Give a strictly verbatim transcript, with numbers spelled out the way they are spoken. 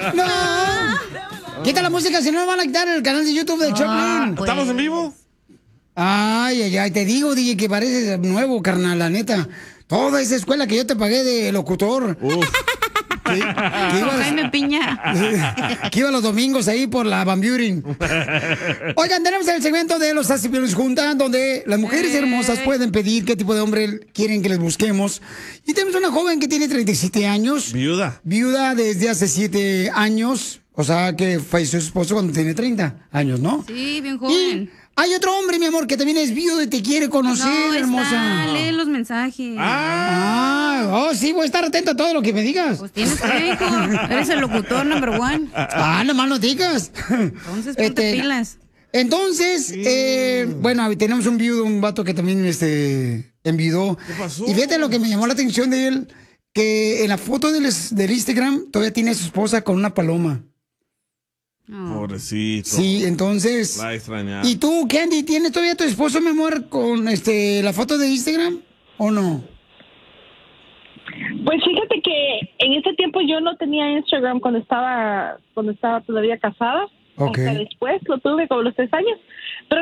¡No! Quita la música, si no me van a quitar el canal de YouTube de Ah, Choplin. pues. ¿Estamos en vivo? Ay, ay, ay, te digo, D J, que pareces nuevo, carnal, la neta. Toda esa escuela que yo te pagué de locutor. Uf. Que, que ibas, Jaime Piña. Que iba los domingos ahí por la Van Buren. Oigan, tenemos el segmento de los Sacipilos Juntan, donde las mujeres hermosas pueden pedir qué tipo de hombre quieren que les busquemos. Y tenemos una joven que tiene treinta y siete años. Viuda. Viuda desde hace siete años. O sea, que falleció su esposo cuando tenía treinta años, ¿no? Sí, bien joven. Y hay otro hombre, mi amor, que también es viudo y te quiere conocer, no, hermosa. Está, lee los mensajes. Ah, oh, sí, voy a estar atento a todo lo que me digas. Pues tienes que, hijo. Eres el locutor number one. Ah, nomás no digas. Entonces, ponte Este, pilas. Entonces, Sí. eh, bueno, tenemos un viudo, un vato que también este, enviudó. ¿Qué pasó? Y fíjate lo que me llamó la atención de él, que en la foto del, del Instagram todavía tiene a su esposa con una paloma. Pobrecito. Sí, entonces... La extrañaba. ¿Y tú, Candy, tienes todavía tu esposo, mi amor, con este la foto de Instagram o no? Pues fíjate que en ese tiempo yo no tenía Instagram cuando estaba cuando estaba todavía casada. Ok. Hasta después lo tuve como los tres años. Pero